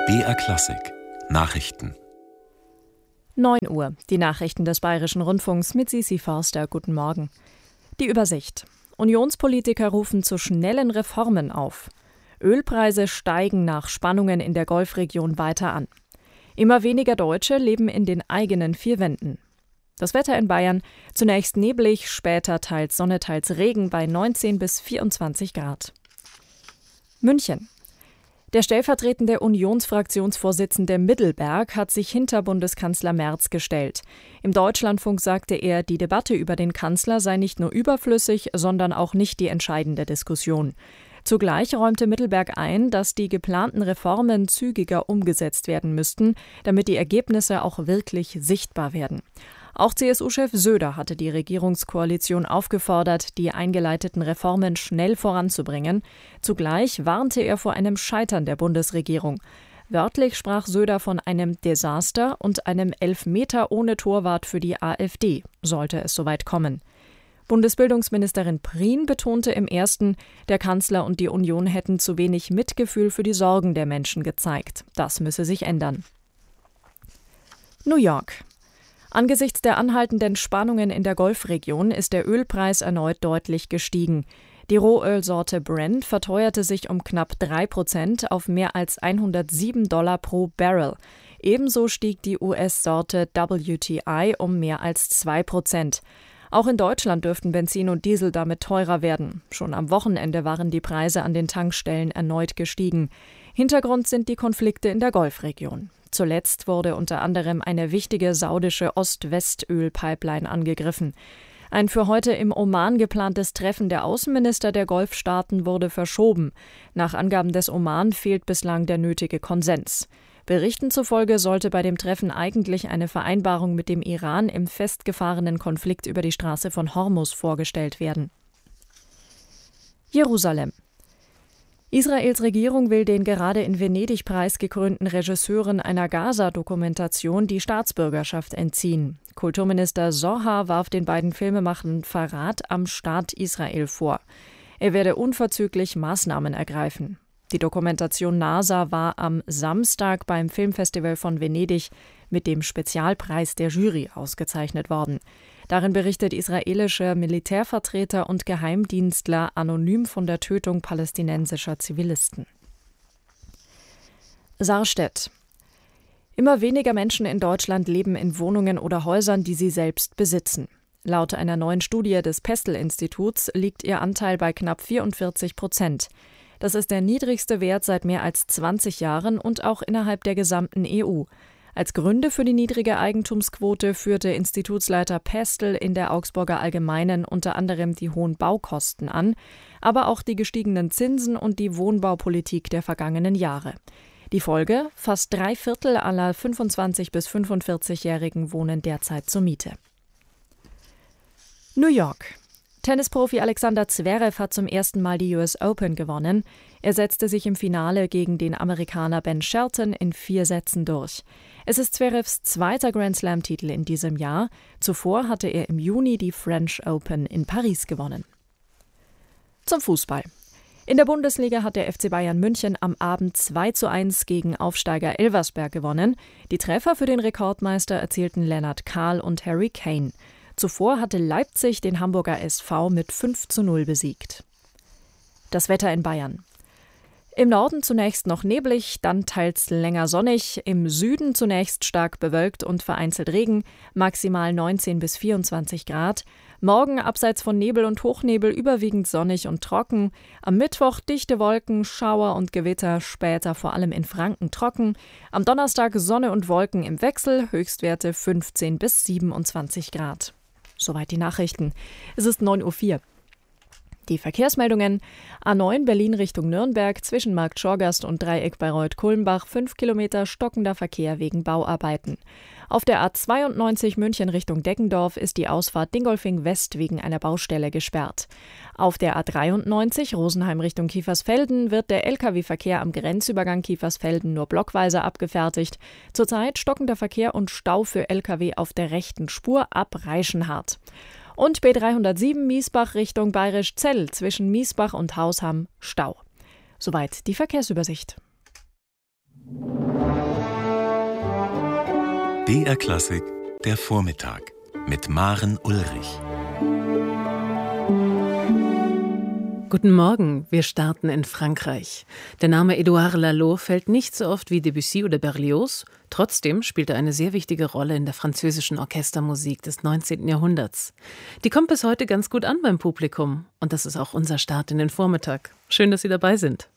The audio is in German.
BR Klassik Nachrichten. 9 Uhr, die Nachrichten des Bayerischen Rundfunks mit Sisi Forster. Guten Morgen. Die Übersicht. Unionspolitiker rufen zu schnellen Reformen auf. Ölpreise steigen nach Spannungen in der Golfregion weiter an. Immer weniger Deutsche leben in den eigenen 4 Wänden. Das Wetter in Bayern: zunächst neblig, später teils Sonne, teils Regen bei 19 bis 24 Grad. München. Der stellvertretende Unionsfraktionsvorsitzende Middelberg hat sich hinter Bundeskanzler Merz gestellt. Im Deutschlandfunk sagte er, die Debatte über den Kanzler sei nicht nur überflüssig, sondern auch nicht die entscheidende Diskussion. Zugleich räumte Middelberg ein, dass die geplanten Reformen zügiger umgesetzt werden müssten, damit die Ergebnisse auch wirklich sichtbar werden. Auch CSU-Chef Söder hatte die Regierungskoalition aufgefordert, die eingeleiteten Reformen schnell voranzubringen. Zugleich warnte er vor einem Scheitern der Bundesregierung. Wörtlich sprach Söder von einem Desaster und einem Elfmeter ohne Torwart für die AfD, sollte es soweit kommen. Bundesbildungsministerin Prien betonte im ersten, der Kanzler und die Union hätten zu wenig Mitgefühl für die Sorgen der Menschen gezeigt. Das müsse sich ändern. New York. Angesichts der anhaltenden Spannungen in der Golfregion ist der Ölpreis erneut deutlich gestiegen. Die Rohölsorte Brent verteuerte sich um knapp 3% auf mehr als $107 pro Barrel. Ebenso stieg die US-Sorte WTI um mehr als 2%. Auch in Deutschland dürften Benzin und Diesel damit teurer werden. Schon am Wochenende waren die Preise an den Tankstellen erneut gestiegen. Hintergrund sind die Konflikte in der Golfregion. Zuletzt wurde unter anderem eine wichtige saudische Ost-West-Öl-Pipeline angegriffen. Ein für heute im Oman geplantes Treffen der Außenminister der Golfstaaten wurde verschoben. Nach Angaben des Oman fehlt bislang der nötige Konsens. Berichten zufolge sollte bei dem Treffen eigentlich eine Vereinbarung mit dem Iran im festgefahrenen Konflikt über die Straße von Hormuz vorgestellt werden. Jerusalem. Israels Regierung will den gerade in Venedig preisgekrönten Regisseuren einer Gaza-Dokumentation die Staatsbürgerschaft entziehen. Kulturminister Zohar warf den beiden Filmemachern Verrat am Staat Israel vor. Er werde unverzüglich Maßnahmen ergreifen. Die Dokumentation NASA war am Samstag beim Filmfestival von Venedig mit dem Spezialpreis der Jury ausgezeichnet worden. Darin berichtet israelische Militärvertreter und Geheimdienstler anonym von der Tötung palästinensischer Zivilisten. Sarstedt. Immer weniger Menschen in Deutschland leben in Wohnungen oder Häusern, die sie selbst besitzen. Laut einer neuen Studie des Pestel-Instituts liegt ihr Anteil bei knapp 44%. Das ist der niedrigste Wert seit mehr als 20 Jahren und auch innerhalb der gesamten EU. Als Gründe für die niedrige Eigentumsquote führte Institutsleiter Pestel in der Augsburger Allgemeinen unter anderem die hohen Baukosten an, aber auch die gestiegenen Zinsen und die Wohnbaupolitik der vergangenen Jahre. Die Folge: fast 3/4 aller 25- bis 45-Jährigen wohnen derzeit zur Miete. New York. Tennisprofi Alexander Zverev hat zum ersten Mal die US Open gewonnen. Er setzte sich im Finale gegen den Amerikaner Ben Shelton in 4 Sätzen durch. Es ist Zverevs zweiter Grand-Slam-Titel in diesem Jahr. Zuvor hatte er im Juni die French Open in Paris gewonnen. Zum Fußball. In der Bundesliga hat der FC Bayern München am Abend 2:1 gegen Aufsteiger Elversberg gewonnen. Die Treffer für den Rekordmeister erzielten Lennart Kahl und Harry Kane. Zuvor hatte Leipzig den Hamburger SV mit 5:0 besiegt. Das Wetter in Bayern. Im Norden zunächst noch neblig, dann teils länger sonnig, im Süden zunächst stark bewölkt und vereinzelt Regen, maximal 19 bis 24 Grad. Morgen abseits von Nebel und Hochnebel überwiegend sonnig und trocken. Am Mittwoch dichte Wolken, Schauer und Gewitter, später vor allem in Franken trocken. Am Donnerstag Sonne und Wolken im Wechsel, Höchstwerte 15 bis 27 Grad. Soweit die Nachrichten. Es ist 9:04 Uhr. Die Verkehrsmeldungen: A9 Berlin Richtung Nürnberg zwischen Markt Schorgast und Dreieck Bayreuth-Kulmbach 5 Kilometer stockender Verkehr wegen Bauarbeiten. Auf der A92 München Richtung Deggendorf ist die Ausfahrt Dingolfing West wegen einer Baustelle gesperrt. Auf der A93 Rosenheim Richtung Kiefersfelden wird der Lkw-Verkehr am Grenzübergang Kiefersfelden nur blockweise abgefertigt. Zurzeit stockender Verkehr und Stau für Lkw auf der rechten Spur ab Reichenhart. Und B307 Miesbach Richtung Bayerisch-Zell zwischen Miesbach und Hausham Stau. Soweit die Verkehrsübersicht. BR Klassik, der Vormittag mit Maren Ulrich. Guten Morgen, wir starten in Frankreich. Der Name Édouard Lalo fällt nicht so oft wie Debussy oder Berlioz. Trotzdem spielt er eine sehr wichtige Rolle in der französischen Orchestermusik des 19. Jahrhunderts. Die kommt bis heute ganz gut an beim Publikum. Und das ist auch unser Start in den Vormittag. Schön, dass Sie dabei sind.